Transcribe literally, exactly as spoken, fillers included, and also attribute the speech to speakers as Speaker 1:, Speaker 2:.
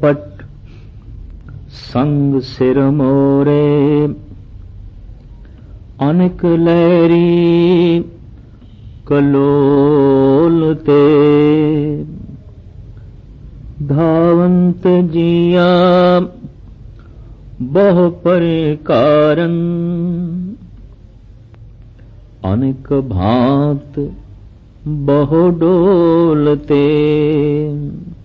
Speaker 1: पट संग सिर मोरे अनेक लहरी कलोल ते धावंत जिया बहु परिकारन अनेक भांत बहु डोलते